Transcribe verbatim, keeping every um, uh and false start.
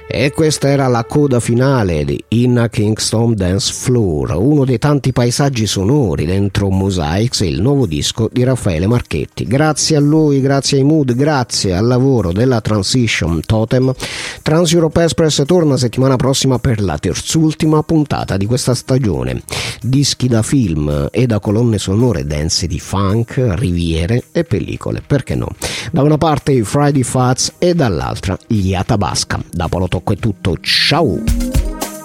E questa era la coda finale di Inna Kingston Dance Floor, uno dei tanti paesaggi sonori dentro Mosaics, il nuovo disco di Raffaele Marchetti. Grazie a lui, grazie ai Mood, grazie al lavoro della Transition Totem. Trans Europe Express torna settimana prossima per la terzultima puntata di questa stagione. Dischi da film e da colonne sonore dense di funk, riviere e pellicole, perché no? Da una parte i Friday Fats e dall'altra gli Atabasca. Da Paolo Tocco è tutto, ciao!